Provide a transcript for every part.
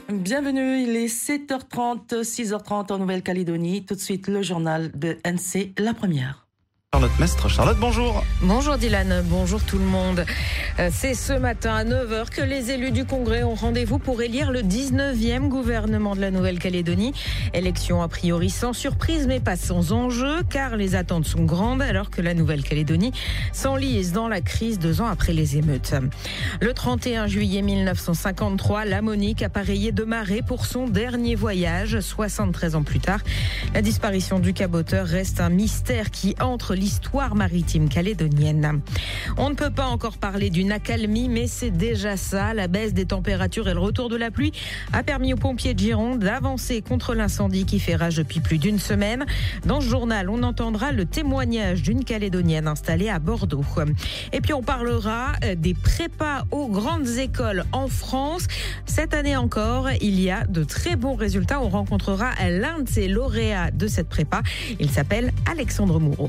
Bienvenue, il est 7h30, 6h30 en Nouvelle-Calédonie. Tout de suite, le journal de NC, la première. Charlotte Mestre. Charlotte, bonjour. Bonjour Dylan, bonjour tout le monde. C'est ce matin à 9h que les élus du Congrès ont rendez-vous pour élire le 19e gouvernement de la Nouvelle-Calédonie. Élection a priori sans surprise mais pas sans enjeu car les attentes sont grandes alors que la Nouvelle-Calédonie s'enlise dans la crise 2 ans après les émeutes. Le 31 juillet 1953, la Monique appareillait de marée pour son dernier voyage, 73 ans plus tard. La disparition du caboteur reste un mystère qui entre l'histoire maritime calédonienne. On ne peut pas encore parler d'une accalmie, mais c'est déjà ça. La baisse des températures et le retour de la pluie a permis aux pompiers de Gironde d'avancer contre l'incendie qui fait rage depuis plus d'une semaine. Dans ce journal, on entendra le témoignage d'une Calédonienne installée à Bordeaux. Et puis on parlera des prépas aux grandes écoles en France. Cette année encore, il y a de très bons résultats. On rencontrera l'un de ces lauréats de cette prépa. Il s'appelle Alexandre Moureau.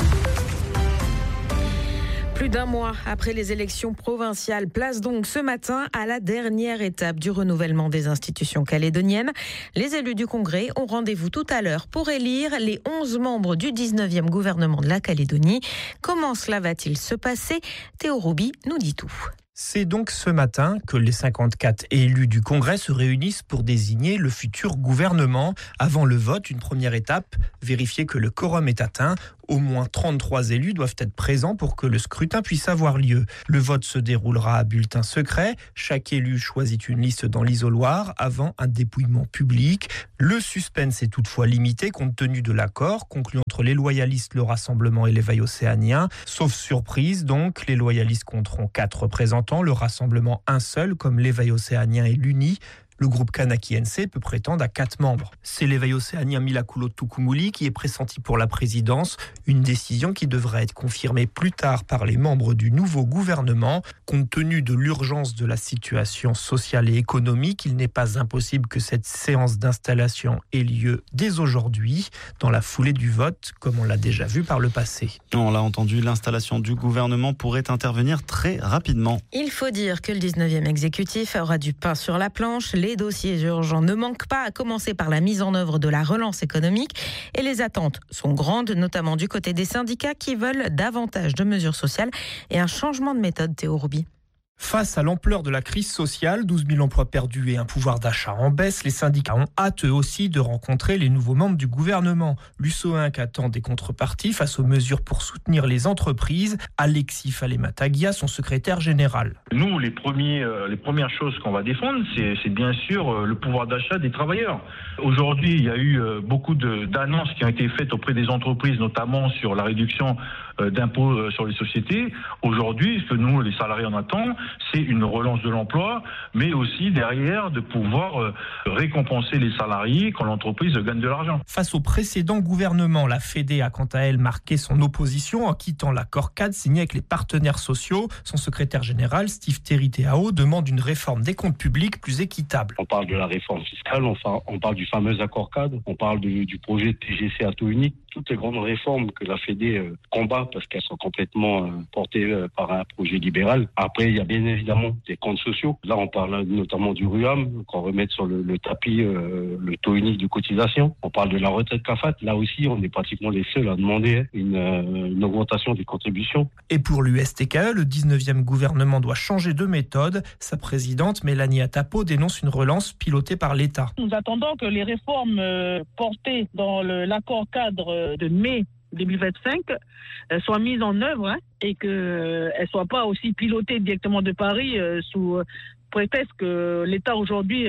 Plus d'un mois après les élections provinciales, place donc ce matin à la dernière étape du renouvellement des institutions calédoniennes. Les élus du Congrès ont rendez-vous tout à l'heure pour élire les 11 membres du 19e gouvernement de la Calédonie. Comment cela va-t-il se passer ? Théo Roubi nous dit tout. C'est donc ce matin que les 54 élus du Congrès se réunissent pour désigner le futur gouvernement. Avant le vote, une première étape, vérifier que le quorum est atteint. Au moins 33 élus doivent être présents pour que le scrutin puisse avoir lieu. Le vote se déroulera à bulletin secret. Chaque élu choisit une liste dans l'isoloir avant un dépouillement public. Le suspense est toutefois limité compte tenu de l'accord conclu entre les loyalistes, le Rassemblement et l'éveil océanien. Sauf surprise, donc, les loyalistes compteront 4 représentants, le Rassemblement un seul, comme l'éveil océanien et l'UNI. Le groupe Kanaki-NC peut prétendre à 4 membres. C'est l'éveil océanien Milakulo Tukumuli qui est pressenti pour la présidence, une décision qui devrait être confirmée plus tard par les membres du nouveau gouvernement. Compte tenu de l'urgence de la situation sociale et économique, il n'est pas impossible que cette séance d'installation ait lieu dès aujourd'hui, dans la foulée du vote, comme on l'a déjà vu par le passé. On l'a entendu, l'installation du gouvernement pourrait intervenir très rapidement. Il faut dire que le 19e exécutif aura du pain sur la planche. Les dossiers urgents ne manquent pas, à commencer par la mise en œuvre de la relance économique. Et les attentes sont grandes, notamment du côté des syndicats qui veulent davantage de mesures sociales et un changement de méthode, Théo Roubi. Face à l'ampleur de la crise sociale, 12 000 emplois perdus et un pouvoir d'achat en baisse, les syndicats ont hâte eux aussi de rencontrer les nouveaux membres du gouvernement. L'USO-INC attend des contreparties face aux mesures pour soutenir les entreprises. Alexis Falematagia, son secrétaire général. Nous, les premières choses qu'on va défendre, c'est bien sûr le pouvoir d'achat des travailleurs. Aujourd'hui, il y a eu beaucoup d'annonces qui ont été faites auprès des entreprises, notamment sur la réduction d'impôts sur les sociétés. Aujourd'hui, ce que nous, les salariés, en attendent, c'est une relance de l'emploi, mais aussi derrière de pouvoir récompenser les salariés quand l'entreprise gagne de l'argent. Face au précédent gouvernement, la Fédé a quant à elle marqué son opposition en quittant l'accord cadre signé avec les partenaires sociaux. Son secrétaire général, Steve Teriteao, demande une réforme des comptes publics plus équitable. On parle de la réforme fiscale, on parle du fameux accord cadre, on parle du projet de TGC à taux unique. Toutes les grandes réformes que la Fédé combat parce qu'elles sont complètement portées par un projet libéral. Après, il y a bien évidemment des comptes sociaux. Là, on parle notamment du RUAM, qu'on remette sur le tapis le taux unique de cotisation. On parle de la retraite CAFAT. Là aussi, on est pratiquement les seuls à demander une augmentation des contributions. Et pour l'USTKE, le 19e gouvernement doit changer de méthode. Sa présidente, Mélanie Atapo, dénonce une relance pilotée par l'État. Nous attendons que les réformes portées dans l'accord cadre de mai 2025 soient mises en œuvre et qu'elles ne soient pas aussi pilotées directement de Paris sous prétexte que l'État aujourd'hui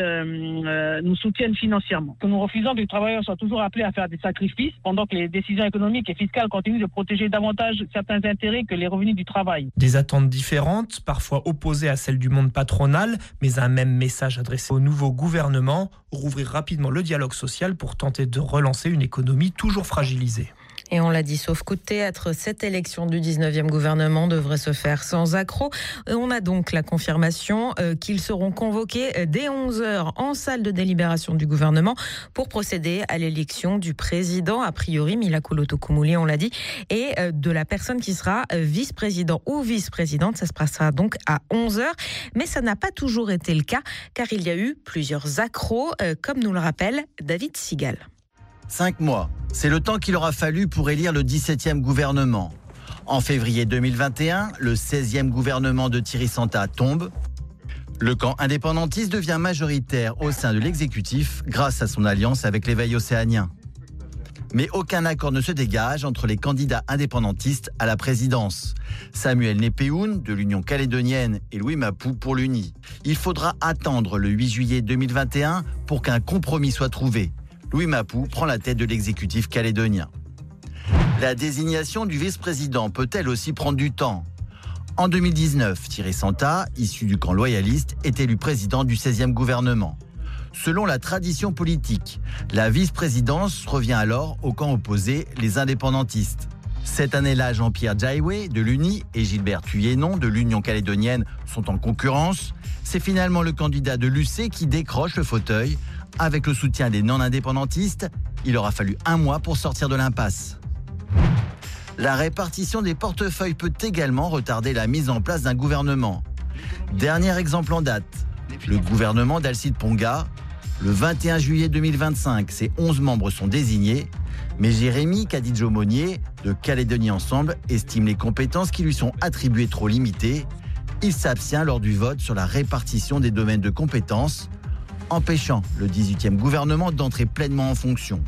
nous soutienne financièrement. Que nous refusons que les travailleurs soient toujours appelés à faire des sacrifices pendant que les décisions économiques et fiscales continuent de protéger davantage certains intérêts que les revenus du travail. Des attentes différentes, parfois opposées à celles du monde patronal, mais un même message adressé au nouveau gouvernement, rouvrir rapidement le dialogue social pour tenter de relancer une économie toujours fragilisée. Et on l'a dit, sauf coup de théâtre, cette élection du 19e gouvernement devrait se faire sans accroc. Et on a donc la confirmation qu'ils seront convoqués dès 11h en salle de délibération du gouvernement pour procéder à l'élection du président, a priori Milako Lotokumuli, on l'a dit, et de la personne qui sera vice-président ou vice-présidente. Ça se passera donc à 11h. Mais ça n'a pas toujours été le cas, car il y a eu plusieurs accrocs, comme nous le rappelle David Sigal. 5 mois, c'est le temps qu'il aura fallu pour élire le 17e gouvernement. En février 2021, le 16e gouvernement de Thierry Santa tombe. Le camp indépendantiste devient majoritaire au sein de l'exécutif grâce à son alliance avec l'éveil océanien. Mais aucun accord ne se dégage entre les candidats indépendantistes à la présidence. Samuel Nepéoun de l'Union calédonienne et Louis Mapou pour l'UNI. Il faudra attendre le 8 juillet 2021 pour qu'un compromis soit trouvé. Louis Mapou prend la tête de l'exécutif calédonien. La désignation du vice-président peut-elle aussi prendre du temps ? En 2019, Thierry Santa, issu du camp loyaliste, est élu président du 16e gouvernement. Selon la tradition politique, la vice-présidence revient alors au camp opposé, les indépendantistes. Cette année-là, Jean-Pierre Jaiwe de l'UNI et Gilbert Thuyennon de l'Union calédonienne sont en concurrence. C'est finalement le candidat de l'UC qui décroche le fauteuil. Avec le soutien des non-indépendantistes, il aura fallu 1 mois pour sortir de l'impasse. La répartition des portefeuilles peut également retarder la mise en place d'un gouvernement. Dernier exemple en date, le gouvernement d'Alcide Ponga. Le 21 juillet 2025, ses 11 membres sont désignés, mais Jérémy Kadidjo-Monnier de Calédonie Ensemble estime les compétences qui lui sont attribuées trop limitées. Il s'abstient lors du vote sur la répartition des domaines de compétences, empêchant le 18e gouvernement d'entrer pleinement en fonction.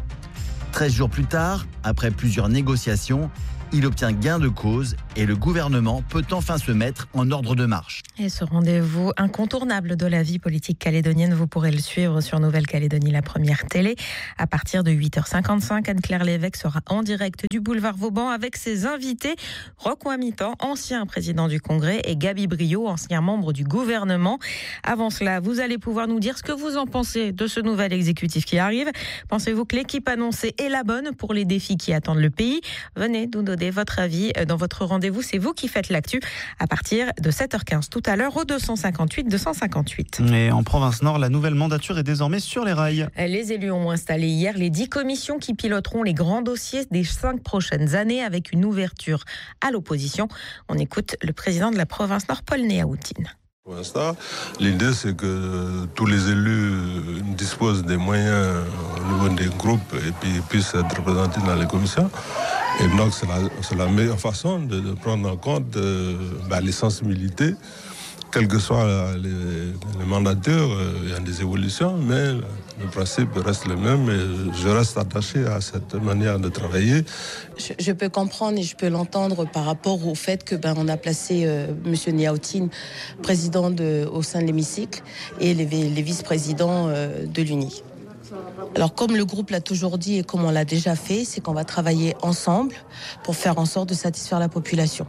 13 jours plus tard, après plusieurs négociations, il obtient gain de cause et le gouvernement peut enfin se mettre en ordre de marche. Et ce rendez-vous incontournable de la vie politique calédonienne, vous pourrez le suivre sur Nouvelle-Calédonie, la première télé. À partir de 8h55, Anne-Claire Lévesque sera en direct du boulevard Vauban avec ses invités. Roch Ouamitan, ancien président du Congrès, et Gabi Briot, ancien membre du gouvernement. Avant cela, vous allez pouvoir nous dire ce que vous en pensez de ce nouvel exécutif qui arrive. Pensez-vous que l'équipe annoncée est la bonne pour les défis qui attendent le pays ? Venez nous donner votre avis dans votre rendez-vous. C'est vous qui faites l'actu à partir de 7h15 tout à l'heure au 258 258. Et en province Nord, la nouvelle mandature est désormais sur les rails. Les élus ont installé hier les 10 commissions qui piloteront les grands dossiers des 5 prochaines années avec une ouverture à l'opposition. On écoute le président de la province Nord, Paul Néaoutine. Pour l'instant, l'idée c'est que tous les élus disposent des moyens au niveau des groupes et puis puissent être représentés dans les commissions. Et donc c'est la meilleure façon de prendre en compte les sensibilités, quels que soient les mandateurs. Il y a des évolutions, mais le principe reste le même et je reste attaché à cette manière de travailler. Je peux comprendre et je peux l'entendre par rapport au fait que on a placé M. Néaoutine président au sein de l'hémicycle et les vice-présidents de l'UNI. Alors comme le groupe l'a toujours dit et comme on l'a déjà fait, c'est qu'on va travailler ensemble pour faire en sorte de satisfaire la population.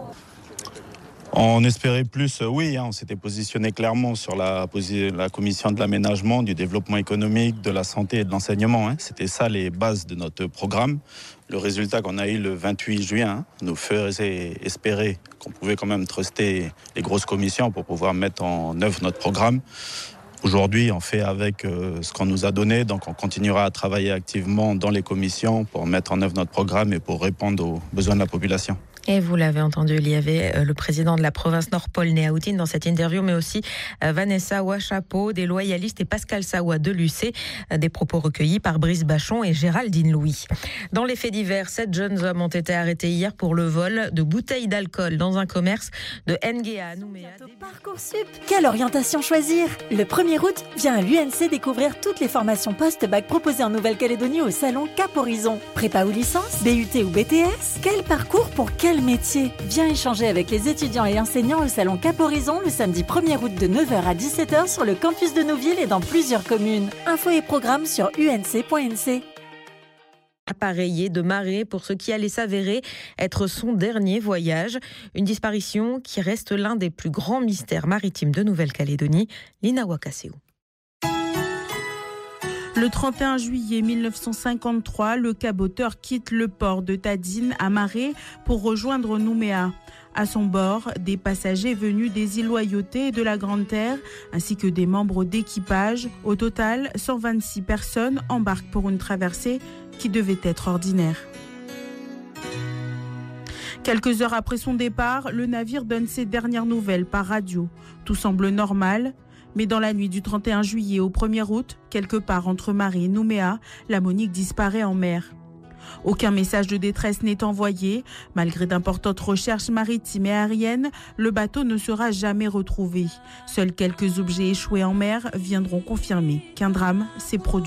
On espérait plus, oui, on s'était positionné clairement sur la commission de l'aménagement, du développement économique, de la santé et de l'enseignement. C'était ça les bases de notre programme. Le résultat qu'on a eu le 28 juin nous faisait espérer qu'on pouvait quand même truster les grosses commissions pour pouvoir mettre en œuvre notre programme. Aujourd'hui, on fait avec ce qu'on nous a donné, donc on continuera à travailler activement dans les commissions pour mettre en œuvre notre programme et pour répondre aux besoins de la population. Et vous l'avez entendu, il y avait le président de la province Nord, Paul Néaoutine, dans cette interview, mais aussi Vanessa Ouachapo, des loyalistes, et Pascal Sawa de l'UC, des propos recueillis par Brice Bachon et Géraldine Louis. Dans les faits divers, 7 jeunes hommes ont été arrêtés hier pour le vol de bouteilles d'alcool dans un commerce de Nguéa à Nouméa. Parcoursup, quelle orientation choisir ? Le 1er août, viens à l'UNC découvrir toutes les formations post-bac proposées en Nouvelle-Calédonie au salon Cap Horizon. Prépa ou licence, BUT ou BTS ? Quel parcours pour quel métier ? Viens échanger avec les étudiants et enseignants au salon Cap Horizon le samedi 1er août de 9h à 17h sur le campus de Nouville et dans plusieurs communes. Infos et programmes sur unc.nc. Appareillé de marée pour ce qui allait s'avérer être son dernier voyage. Une disparition qui reste l'un des plus grands mystères maritimes de Nouvelle-Calédonie. Lina Wakaseou. Le 31 juillet 1953, le caboteur quitte le port de Tadine à Maré pour rejoindre Nouméa. À son bord, des passagers venus des îles Loyauté et de la Grande Terre, ainsi que des membres d'équipage. Au total, 126 personnes embarquent pour une traversée qui devait être ordinaire. Quelques heures après son départ, le navire donne ses dernières nouvelles par radio. Tout semble normal. Mais dans la nuit du 31 juillet au 1er août, quelque part entre Maré et Nouméa, la Monique disparaît en mer. Aucun message de détresse n'est envoyé. Malgré d'importantes recherches maritimes et aériennes, le bateau ne sera jamais retrouvé. Seuls quelques objets échoués en mer viendront confirmer qu'un drame s'est produit.